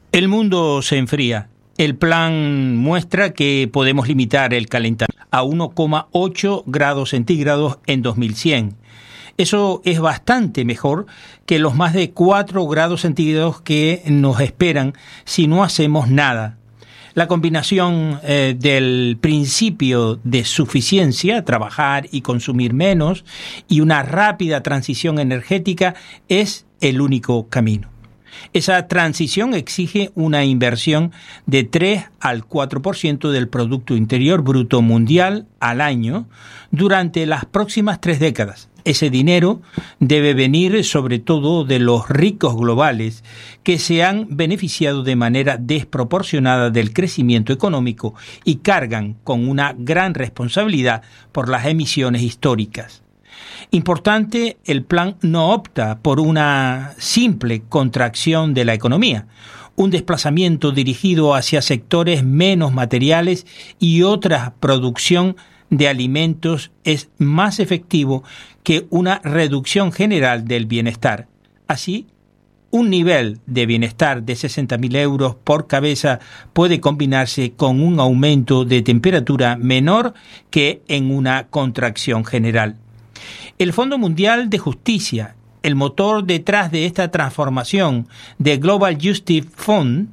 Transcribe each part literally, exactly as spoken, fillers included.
El mundo se enfría. El plan muestra que podemos limitar el calentamiento a uno coma ocho grados centígrados en dos mil cien. Eso es bastante mejor que los más de cuatro grados centígrados que nos esperan si no hacemos nada. La combinación eh, del principio de suficiencia, trabajar y consumir menos, y una rápida transición energética es el único camino. Esa transición exige una inversión de tres al cuatro por ciento del Producto Interior Bruto Mundial al año durante las próximas tres décadas. Ese dinero debe venir sobre todo de los ricos globales que se han beneficiado de manera desproporcionada del crecimiento económico y cargan con una gran responsabilidad por las emisiones históricas. Importante, el plan no opta por una simple contracción de la economía, un desplazamiento dirigido hacia sectores menos materiales y otra producción de alimentos es más efectivo que una reducción general del bienestar. Así, un nivel de bienestar de sesenta mil euros por cabeza puede combinarse con un aumento de temperatura menor que en una contracción general. El Fondo Mundial de Justicia, el motor detrás de esta transformación de Global Justice Fund,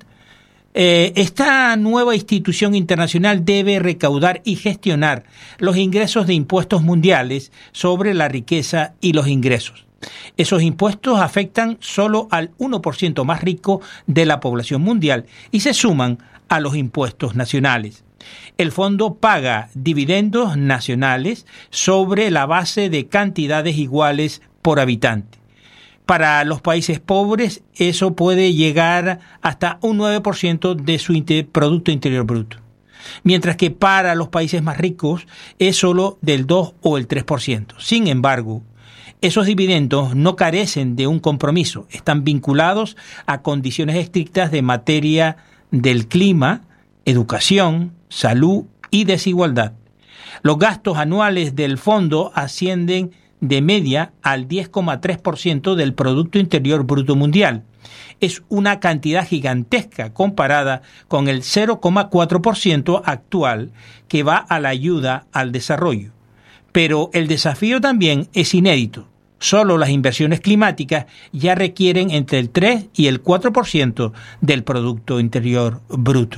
eh, esta nueva institución internacional debe recaudar y gestionar los ingresos de impuestos mundiales sobre la riqueza y los ingresos. Esos impuestos afectan solo al uno por ciento más rico de la población mundial y se suman a los impuestos nacionales. El fondo paga dividendos nacionales sobre la base de cantidades iguales por habitante. Para los países pobres, eso puede llegar hasta un nueve por ciento de su Producto Interior Bruto, mientras que para los países más ricos es solo del dos o el tres por ciento. Sin embargo, esos dividendos no carecen de un compromiso, están vinculados a condiciones estrictas de materia del clima, educación, salud y desigualdad. Los gastos anuales del fondo ascienden de media al diez coma tres por ciento del Producto Interior Bruto Mundial. Es una cantidad gigantesca comparada con el cero coma cuatro por ciento actual que va a la ayuda al desarrollo. Pero el desafío también es inédito. Solo las inversiones climáticas ya requieren entre el tres y el cuatro por ciento del Producto Interior Bruto.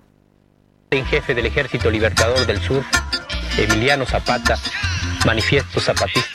En jefe del Ejército Libertador del Sur, Emiliano Zapata, Manifiesto Zapatista.